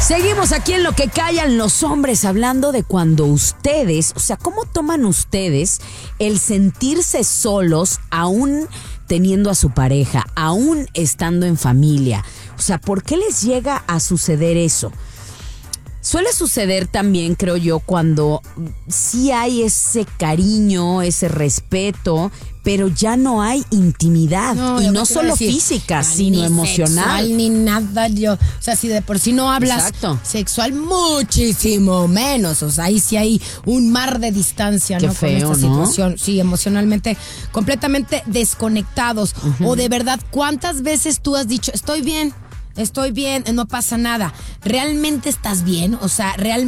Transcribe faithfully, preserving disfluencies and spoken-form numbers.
Seguimos aquí en Lo que callan los hombres, hablando de cuando ustedes, o sea, ¿cómo toman ustedes el sentirse solos aún teniendo a su pareja, aún estando en familia? O sea, ¿por qué les llega a suceder eso? Suele suceder también, creo yo, cuando sí hay ese cariño, ese respeto, pero ya no hay intimidad. No, y no solo decir, física, sino ni emocional. Sexual, ni nada. Yo, o sea, si de por sí no hablas Exacto. sexual, muchísimo menos. O sea, ahí sí hay un mar de distancia, Qué ¿no? feo, con esta ¿no? situación. Sí, emocionalmente completamente desconectados. Uh-huh. O de verdad, ¿cuántas veces tú has dicho, estoy bien? Estoy bien, no pasa nada. ¿Realmente estás bien? O sea, ¿realmente